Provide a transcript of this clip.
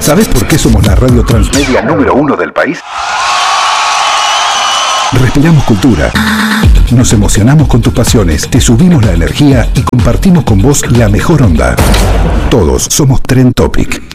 ¿Sabés por qué somos la radio transmedia número 1 del país? Respiramos cultura. Nos emocionamos con tus pasiones, te subimos la energía y compartimos con vos la mejor onda. Todos somos Trend Topic.